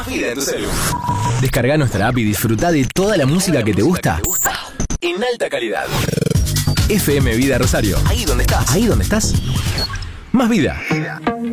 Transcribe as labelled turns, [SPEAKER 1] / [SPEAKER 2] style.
[SPEAKER 1] Más vida en tu celu.
[SPEAKER 2] Descarga nuestra app y disfruta de toda la música que te gusta
[SPEAKER 1] En alta calidad.
[SPEAKER 2] FM Vida Rosario.
[SPEAKER 1] Ahí donde estás.
[SPEAKER 2] Ahí donde estás. Más vida.